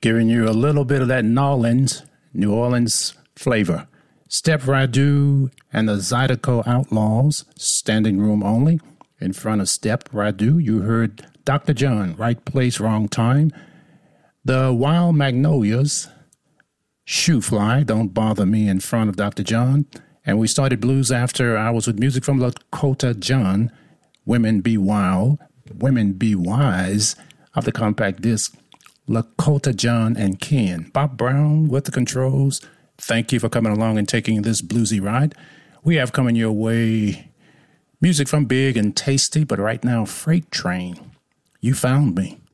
giving you a little bit of that New Orleans flavor. Step Radu and the Zydeco Outlaws, standing room only. In front of Step Radu, you heard Dr. John, Right Place, Wrong Time. The Wild Magnolias, Shoe Fly, Don't Bother Me in front of Dr. John. And we started Blues After Hours with music from Lakota John, Women Be Wild, Women Be Wise, of the compact disc, Lakota John and Ken. Bob Brown with the controls. Thank you for coming along and taking this bluesy ride. We have coming your way music from Big and Tasty, but right now, Freight Train. You Found Me.